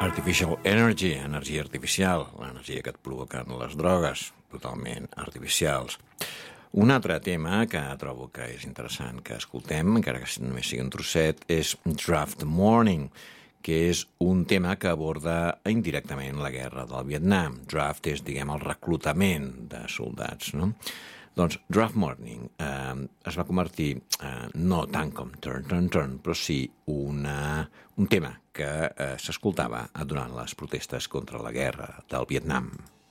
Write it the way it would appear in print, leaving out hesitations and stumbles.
Artificial energy, energia artificial, l'energia que et provoquen les drogues, totalment artificials. Un altre tema que trobo que és interessant que escoltem, encara que només sigui un trosset, és Draft Morning, que és un tema que aborda indirectament la guerra del Vietnam. Draft és, el reclutament de soldats, no? Doncs Draft Morning es va convertir no tant com Turn, Turn, Turn, però sí un tema que s'escoltava durant les protestes contra la guerra del Vietnam.